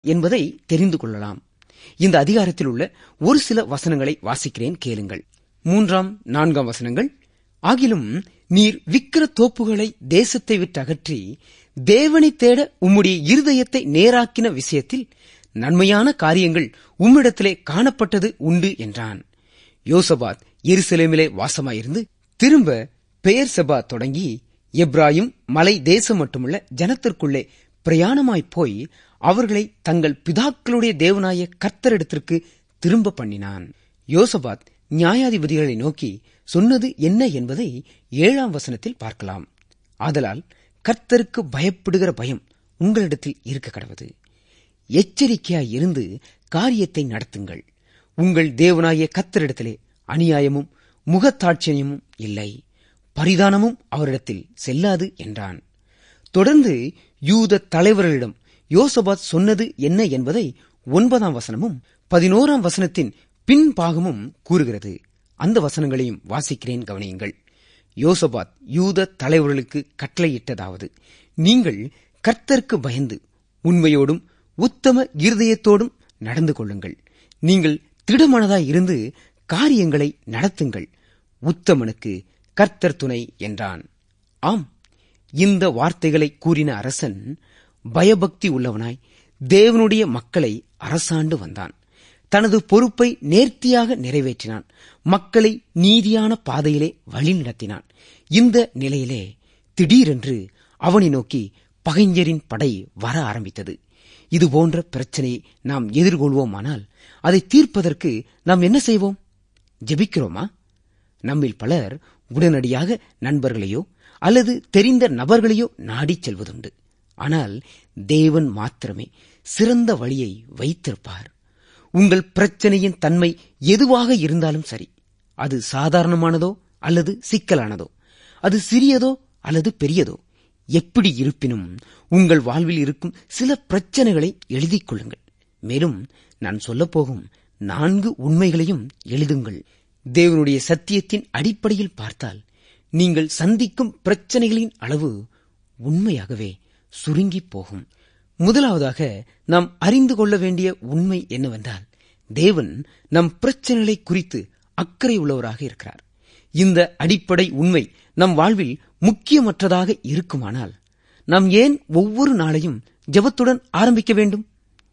என்பதை தெரிந்து கொள்ளலாம். இந்த அதிகாரத்தில் உள்ள ஒரு சில வசனங்களை வாசிக்கிறேன், கேளுங்கள். 3-4 வசனங்கள். ஆகிலும் நீர் விக்கிர தோப்புகளை தேசத்தை விட்டு அகற்றி தேவனை தேட உம்முடைய இருதயத்தை நேராக்கின விஷயத்தில் நன்மையான காரியங்கள் உம்மிடத்திலே காணப்பட்டது உண்டு என்றான். யோசபாத் எருசலேமிலே வாசமாயிருந்து திரும்ப பெயர்செபா தொடங்கி எப்ராயிம் மலை தேசம் மட்டுமல்ல ஜனத்திற்குள்ளே பிரயாணமாய்ப் போய் அவர்களை தங்கள் பிதாக்களுடைய தேவனாய கர்த்தரிடத்திற்கு திரும்ப பண்ணினான். யோசபாத் நியாயாதிபதிகளை நோக்கி சொன்னது என்ன என்பதை 7ஆம் வசனத்தில் பார்க்கலாம். ஆதலால் கர்த்தருக்கு பயப்படுகிற பயம் உங்களிடத்தில் இருக்க கடவது. எச்சரிக்கையாய் இருந்து காரியத்தை நடத்துங்கள். உங்கள் தேவனாய கர்த்தரிடத்திலே அநியாயமும் முகத்தாட்சியமும் இல்லை, பரிதானமும் அவரிடத்தில் செல்லாது என்றான். தொடர்ந்து யூத தலைவர்களிடம் யோசபாத் சொன்னது என்ன என்பதை 9ஆம் வசனமும் 11ஆம் வசனத்தின் பின்பாகமும் கூறுகிறது. அந்த வசனங்களையும் வாசிக்கிறேன், கவனியுங்கள். யோசபாத் யூத தலைவர்களுக்கு கட்டளையிட்டதாவது: நீங்கள் கர்த்தருக்கு பயந்து உண்மையோடும் உத்தம இருதயத்தோடும் நடந்து கொள்ளுங்கள். நீங்கள் திடமனதாய் இருந்து காரியங்களை நடத்துங்கள். உத்தமனுக்கு கர்த்தர் துணை என்றான். ஆம், இந்த வார்த்தைகளை கூறின அரசன் பயபக்தி உள்ளவனாய் தேவனுடைய மக்களை அரசாண்டு வந்தான். தனது பொறுப்பை நேர்த்தியாக நிறைவேற்றினான். மக்களை நீதியான பாதையிலே வழிநடத்தினான். இந்த நிலையிலே திடீரென்று அவனை நோக்கி பகைஞரின் படை வர ஆரம்பித்தது. இதுபோன்ற பிரச்சனையை நாம் எதிர்கொள்வோமானால் அதை தீர்ப்பதற்கு நாம் என்ன செய்வோம்? ஜெபிக்கிறோமா? நம்மில் பலர் உடனடியாக நண்பர்களையோ அல்லது தெரிந்த நபர்களையோ நாடிச் செல்வதுண்டு. ஆனால் தேவன் மாத்திரமே சிறந்த வழியை வைத்திருப்பார். உங்கள் பிரச்சனையின் தன்மை எதுவாக இருந்தாலும் சரி, அது சாதாரணமானதோ அல்லது சிக்கலானதோ, அது சிறியதோ அல்லது பெரியதோ, எப்படி இருப்பினும் உங்கள் வாழ்வில் இருக்கும் சில பிரச்சனைகளை எழுதிக் கொள்ளுங்கள். மேலும் நான் சொல்லப்போகும் 4 உண்மைகளையும் எழுதுங்கள். தேவனுடைய சத்தியத்தின் அடிப்படையில் பார்த்தால் நீங்கள் சந்திக்கும் பிரச்சனைகளின் அளவு உண்மையாகவே சுருங்கி போகும். முதலாவதாக நாம் அறிந்து கொள்ள வேண்டிய உண்மை என்னவென்றால், தேவன் நம் பிரச்சனைகளை குறித்து அக்கறை உள்ளவராக இருக்கிறார். இந்த அடிப்படை உண்மை நம் வாழ்வில் முக்கியமற்றதாக இருக்குமானால் நாம் ஏன் ஒவ்வொரு நாளையும் ஜெபத்துடன் ஆரம்பிக்க வேண்டும்?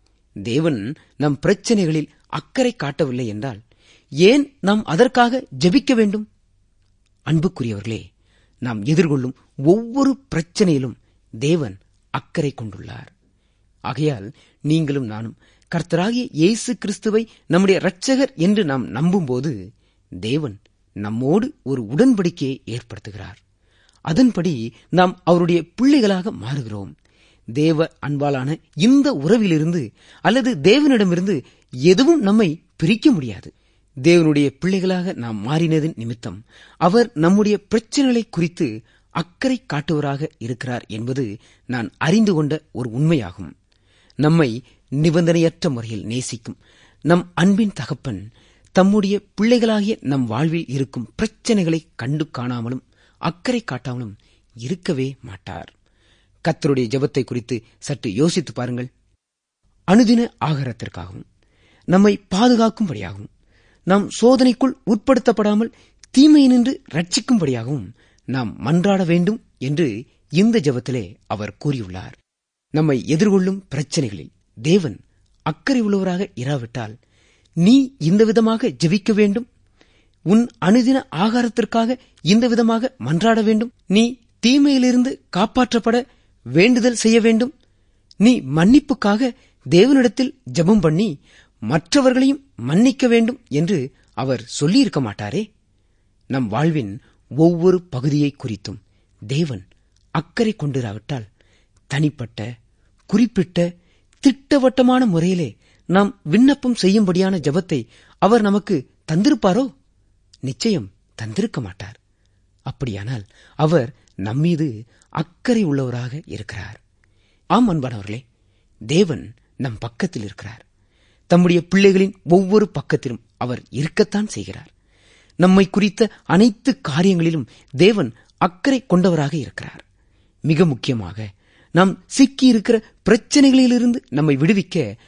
தேவன் நம் பிரச்சனைகளில் அக்கறை காட்டவில்லை என்றால் ஏன் நாம் அதற்காக ஜெபிக்க வேண்டும்? அன்புக்குரியவர்களே, நாம் எதிர்கொள்ளும் ஒவ்வொரு பிரச்சனையிலும் தேவன் அக்கறை கொண்டுள்ளார். ஆகையால் நீங்களும் நானும் கர்த்தராகிய இயேசு கிறிஸ்துவை நம்முடைய இரட்சகர் என்று நாம் நம்பும்போது தேவன் நம்மோடு ஒரு உடன்படிக்கையை ஏற்படுத்துகிறார். அதன்படி நாம் அவருடைய பிள்ளைகளாக மாறுகிறோம். தேவ அன்பாலான இந்த உறவிலிருந்து அல்லது தேவனிடமிருந்து எதுவும் நம்மை பிரிக்க முடியாது. தேவனுடைய பிள்ளைகளாக நாம் மாறினதின் நிமித்தம் அவர் நம்முடைய பிரச்சனைகளை குறித்து அக்கறை காட்டுவராக இருக்கிறார் என்பது நான் அறிந்து கொண்ட ஒரு உண்மையாகும். நம்மை நிபந்தனையற்ற முறையில் நேசிக்கும் நம் அன்பின் தகப்பன் தம்முடைய பிள்ளைகளாகிய நம் வாழ்வில் இருக்கும் பிரச்சனைகளை கண்டு காணாமலும் அக்கறை காட்டாமலும் இருக்கவே மாட்டார். கர்த்தருடைய ஜெபத்தை குறித்து சற்று யோசித்து பாருங்கள். அனுதின ஆகாரத்திற்காகவும் நம்மை பாதுகாக்கும்படியாகவும் நாம் சோதனைக்குள் உட்படுத்தப்படாமல் தீமையினின்று ரட்சிக்கும்படியாகவும் நாம் மன்றாட வேண்டும் என்று இந்த ஜெபத்திலே அவர் கூறியுள்ளார். நம்மை எதிர்கொள்ளும் பிரச்சனைகளில் தேவன் அக்கறை உள்ளவராக இராவிட்டால் நீ இந்த விதமாக ஜெபிக்க வேண்டும், உன் அனுதின ஆகாரத்திற்காக இந்த விதமாக மன்றாட வேண்டும், நீ தீமையிலிருந்து காப்பாற்றப்பட வேண்டுதல் செய்ய வேண்டும், நீ மன்னிப்புக்காக தேவனிடத்தில் ஜெபம் பண்ணி மற்றவர்களையும் மன்னிக்க வேண்டும் என்று அவர் சொல்லியிருக்க மாட்டாரே. நம் வாழ்வின் ஒவ்வொரு பகுதியை குறித்தும் தேவன் அக்கறை கொண்டிராவிட்டால் தனிப்பட்ட குறிப்பிட்ட திட்டவட்டமான முறையிலே நாம் விண்ணப்பம் செய்யும்படியான ஜெபத்தை அவர் நமக்கு தந்திருப்பாரோ? நிச்சயம் தந்திருக்க மாட்டார். அப்படியானால் அவர் நம்மீது அக்கறை உள்ளவராக இருக்கிறார். ஆம் அன்பானவர்களே, தேவன் நம் பக்கத்தில் இருக்கிறார். தம்முடைய பிள்ளைகளின் ஒவ்வொரு பக்கத்திலும் அவர் இருக்கத்தான் செய்கிறார். நம்மை குறித்த அனைத்து காரியங்களிலும் தேவன் அக்கறை கொண்டவராக இருக்கிறார். மிக முக்கியமாக நாம் சிக்கி இருக்கிற பிரச்சனைகளிலிருந்து நம்மை விடுவிக்க